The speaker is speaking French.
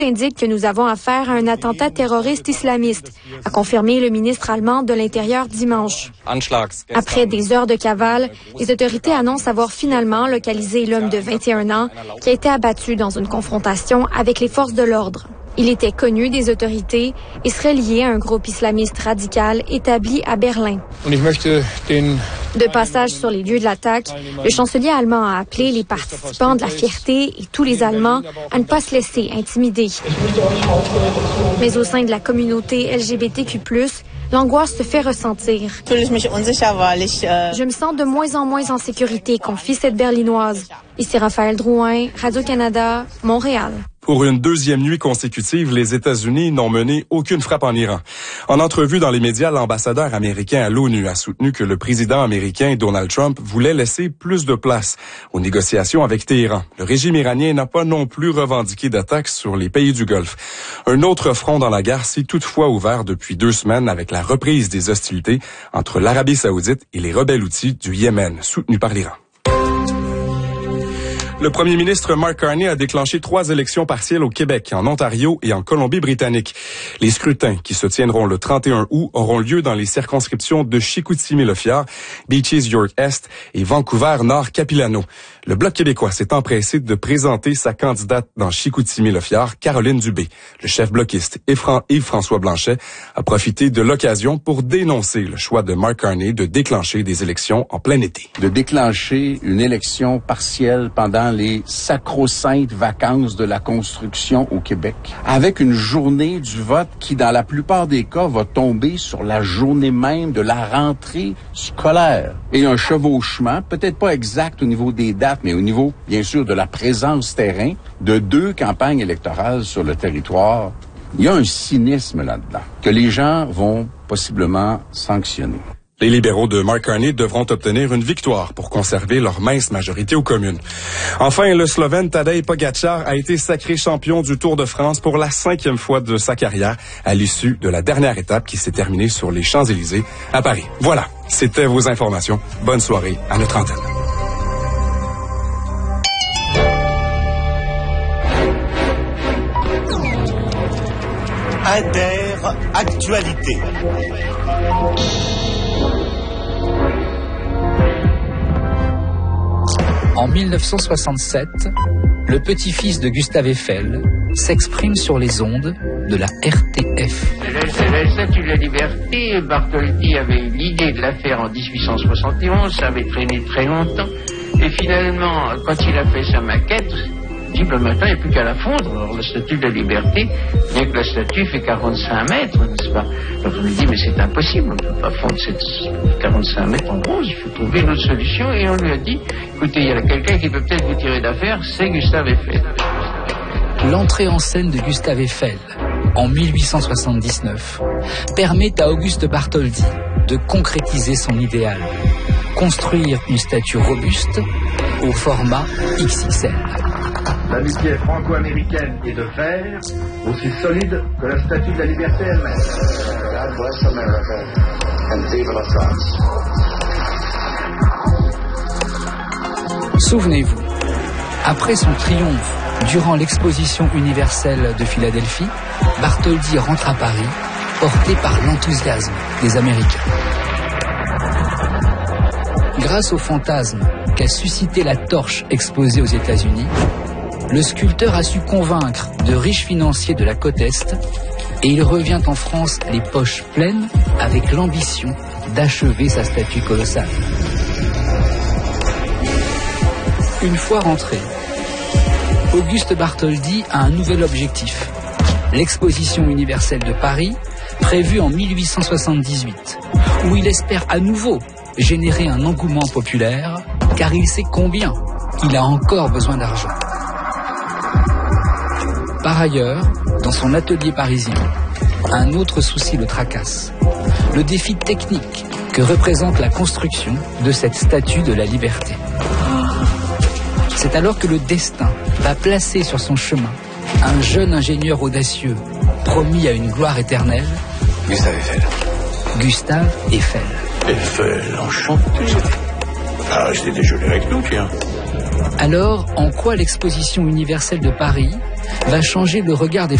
indique que nous avons affaire à un attentat terroriste islamiste, a confirmé le ministre allemand de l'Intérieur dimanche. Après des heures de cavale, les autorités annoncent avoir finalement localisé l'homme de 21 ans qui a été abattu dans une confrontation avec les forces de l'ordre. Il était connu des autorités et serait lié à un groupe islamiste radical établi à Berlin. De passage sur les lieux de l'attaque, le chancelier allemand a appelé les participants de la Fierté et tous les Allemands à ne pas se laisser intimider. Mais au sein de la communauté LGBTQ+, l'angoisse se fait ressentir. Je me sens de moins en moins en sécurité, confie cette Berlinoise. Ici Raphaël Drouin, Radio-Canada, Montréal. Pour une deuxième nuit consécutive, les États-Unis n'ont mené aucune frappe en Iran. En entrevue dans les médias, l'ambassadeur américain à l'ONU a soutenu que le président américain Donald Trump voulait laisser plus de place aux négociations avec Téhéran. Le régime iranien n'a pas non plus revendiqué d'attaques sur les pays du Golfe. Un autre front dans la guerre s'est toutefois ouvert depuis 2 semaines avec la reprise des hostilités entre l'Arabie saoudite et les rebelles houthis du Yémen, soutenus par l'Iran. Le premier ministre Mark Carney a déclenché 3 élections partielles au Québec, en Ontario et en Colombie-Britannique. Les scrutins, qui se tiendront le 31 août, auront lieu dans les circonscriptions de Chicoutimi-Le-Fjord, Beaches-York-Est et Vancouver-Nord-Capilano. Le Bloc québécois s'est empressé de présenter sa candidate dans Chicoutimi-Le-Fjord, Caroline Dubé. Le chef bloquiste Yves-François Blanchet a profité de l'occasion pour dénoncer le choix de Mark Carney de déclencher des élections en plein été. De déclencher une élection partielle pendant les sacro-saintes vacances de la construction au Québec, avec une journée du vote qui, dans la plupart des cas, va tomber sur la journée même de la rentrée scolaire. Et un chevauchement, peut-être pas exact au niveau des dates, mais au niveau, bien sûr, de la présence terrain, de 2 campagnes électorales sur le territoire. Il y a un cynisme là-dedans, que les gens vont possiblement sanctionner. Les libéraux de Mark Carney devront obtenir une victoire pour conserver leur mince majorité aux communes. Enfin, le Slovène Tadej Pogačar a été sacré champion du Tour de France pour la 5e fois de sa carrière à l'issue de la dernière étape qui s'est terminée sur les Champs-Élysées à Paris. Voilà, c'était vos informations. Bonne soirée à notre antenne. Inter-actualité. En 1967, le petit-fils de Gustave Eiffel s'exprime sur les ondes de la RTF. La Statue de la Liberté, Bartholdi avait eu l'idée de la faire en 1871, ça avait traîné très longtemps, et finalement, quand il a fait sa maquette, il dit, maintenant, il n'y a plus qu'à la fondre. Alors, la Statue de la Liberté, bien que la statue fait 45 mètres, n'est-ce pas? Alors, on lui dit, mais c'est impossible, on ne peut pas fondre cette 45 mètres en bronze, il faut trouver une autre solution. Et on lui a dit, écoutez, il y a quelqu'un qui peut peut-être vous tirer d'affaire, c'est Gustave Eiffel. L'entrée en scène de Gustave Eiffel, en 1879, permet à Auguste Bartholdi de concrétiser son idéal. Construire une statue robuste au format XXL. L'amitié franco-américaine est de fer, aussi solide que la Statue de la Liberté elle-même. God bless America and vive la France. Souvenez-vous, après son triomphe durant l'exposition universelle de Philadelphie, Bartholdi rentre à Paris, porté par l'enthousiasme des Américains. Grâce au fantasme qu'a suscité la torche exposée aux États-Unis, le sculpteur a su convaincre de riches financiers de la côte Est et il revient en France les poches pleines avec l'ambition d'achever sa statue colossale. Une fois rentré, Auguste Bartholdi a un nouvel objectif, l'exposition universelle de Paris, prévue en 1878, où il espère à nouveau générer un engouement populaire, car il sait combien il a encore besoin d'argent. Par ailleurs, dans son atelier parisien, un autre souci le tracasse, le défi technique que représente la construction de cette statue de la liberté. C'est alors que le destin va placer sur son chemin un jeune ingénieur audacieux, promis à une gloire éternelle. Gustave Eiffel. Gustave Eiffel. Eiffel, enchanté. Ah, j'étais déjeuné avec nous, tiens. Alors, en quoi l'exposition universelle de Paris va changer le regard des